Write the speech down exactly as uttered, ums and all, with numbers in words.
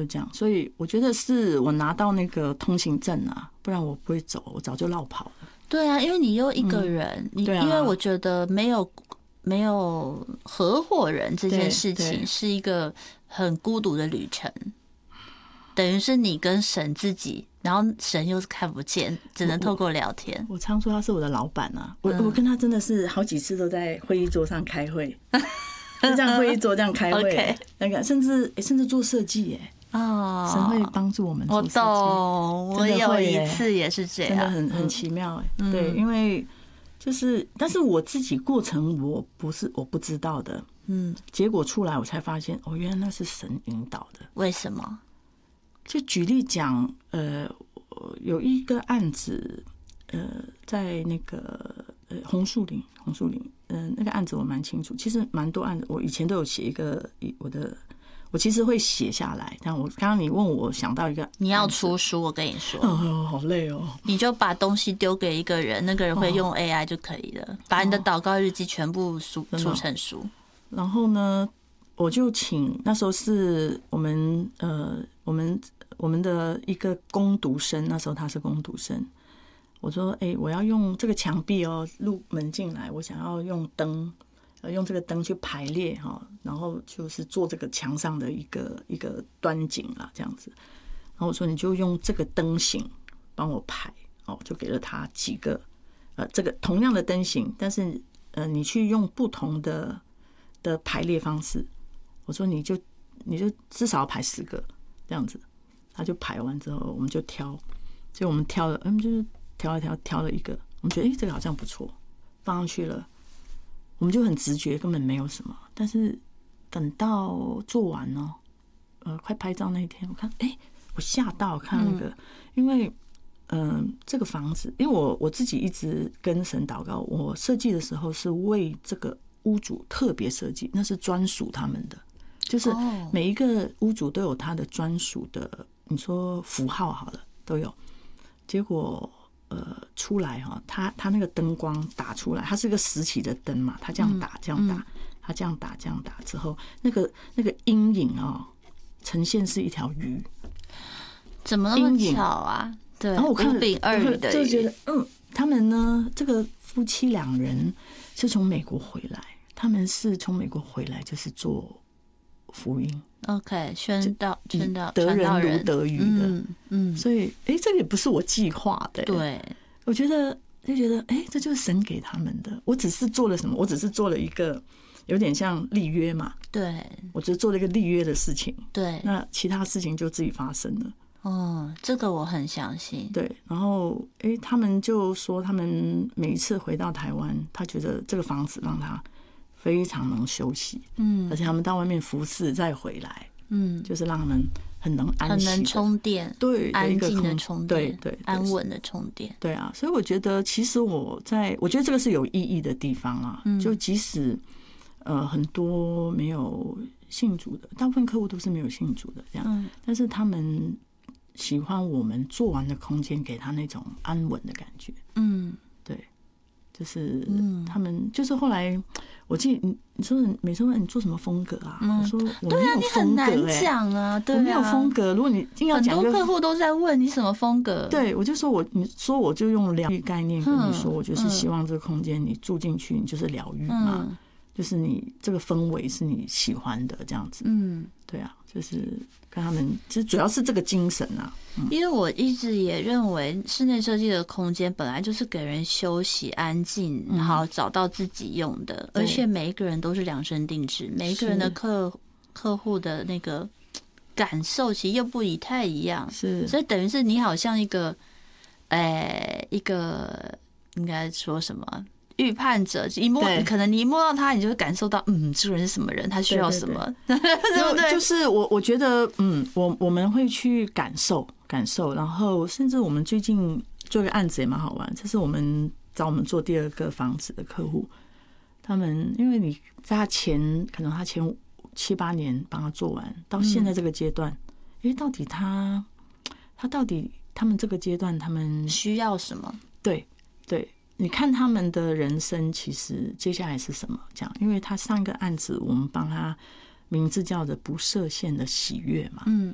就是这样。所以我觉得是我拿到那个通行证啊，不然我不会走，我早就落跑了。 对啊，因为你又一个人，嗯你因为我觉得没有没有合伙人这件事情是一个很孤独的旅程，等于是你跟神自己，然后神又是看不见，只能透过聊天。 我, 我常说他是我的老板啊，我、嗯、我跟他真的是好几次都在会议桌上开会，就这样会议桌这样开会， okay. 那个甚至、欸、甚至做设计耶。哦，神会帮助我们做设计。 我懂，我有一次也是这样， 真的很很奇妙哎、嗯。对，因为就是，但是我自己过程我不是我不知道的，嗯，结果出来我才发现，哦，原来那是神引导的。 为什么？ 就举例讲，呃，有一个案子，呃，在那个呃红树林，红树林，嗯、呃，那个案子我蛮清楚。其实蛮多案子，我以前都有写一个我的。我其实会写下来，但我刚刚你问我想到一个， 你要出书，我跟你说， 哦，好累哦。 你就把东西丢给一个人，那个人会用 A I 就可以了，哦、把你的祷告日记全部出出成书。 然后呢，我就请那时候是我们呃我们我们的一个工读生，那时候他是工读生，我说哎、欸，我要用这个墙壁哦，入门进来，我想要用灯。用这个灯去排列哈，然后就是做这个墙上的一个一个端景啦，这样子。然后我说你就用这个灯型帮我排，哦，就给了他几个呃这个同样的灯型，但是呃你去用不同的的排列方式。我说你就你就至少要排十个这样子，他就排完之后我们就挑，所以我们挑了，嗯，就是挑一挑挑了一个，我们觉得哎、欸、这个好像不错，放上去了。我们就很直觉，根本没有什么。但是等到做完哦，呃，快拍照那一天，我看，哎、欸，我吓到，看到那个，嗯、因为，嗯、呃，这个房子，因为我我自己一直跟神祷告，我设计的时候是为这个屋主特别设计，那是专属他们的，就是每一个屋主都有他的专属的，你说符号好了都有，结果。呃，出来哈，它它那个灯光打出来，它是个实体的灯嘛，它这样打这样打，它这样打这样打之后，那个那个阴影啊，呈现是一条鱼， 怎么那么巧啊？对， 然后我看五饼二鱼的鱼， 就觉得嗯，他们呢，这个夫妻两人是从美国回来，他们是从美国回来就是做福音。 OK， 宣道宣道得人如得鱼的， 嗯嗯， 所以哎、欸，这个也不是我计划的、欸， 对， 我觉得就觉得哎、欸，这就是神给他们的。我只是做了什么？我只是做了一个有点像立约嘛， 对， 我只是做了一个立约的事情， 对， 那其他事情就自己发生了。 哦，这个我很相信。 对，然后哎、欸，他们就说他们每一次回到台湾，他觉得这个房子让他非常能休息，嗯，而且他们到外面服侍再回来，嗯，就是让他们很能安息， 很能充电， 对， 安静的充电， 对 对, 对， 安稳的充电， 对啊，所以我觉得其实我在，我觉得这个是有意义的地方啊，嗯、就即使呃很多没有信主的，大部分客户都是没有信主的这样，嗯、但是他们喜欢我们做完的空间给他那种安稳的感觉，嗯，对。就是他们，就是后来我记得你你说每次问你做什么风格啊？我说我没有风格，哎， 你很难讲啊，对啊， 我没有风格。如果你硬要讲， 很多客户都在问你什么风格。 对，我就说我你说我就用疗愈概念跟你说，我就是希望这个空间你住进去，你就是疗愈嘛，就是你这个氛围是你喜欢的这样子。嗯，对啊，就是跟他们，其实主要是这个精神啊。嗯、 因为我一直也认为室内设计的空间本来就是给人休息、安静，然后找到自己用的，嗯、而且每一个人都是量身定制，每一个人的客客户的那个感受其实又不一太一样， 是， 所以等于是你好像一个，哎、欸，一个应该说什么？预判者，一摸可能你一摸到他，你就会感受到，嗯，这个人是什么人，他需要什么，对不对？ 就是我，我觉得，嗯，我我们会去感受感受，然后甚至我们最近做一个案子也蛮好玩，这是我们找我们做第二个房子的客户，他们因为你在他前可能他前七八年帮他做完，到现在这个阶段，因为到底他他到底他们这个阶段他们需要什么？ 对对。你看他们的人生，其实接下来是什么？这样，因为他上一个案子，我们帮他名字叫做不设限的喜悦嘛。嗯，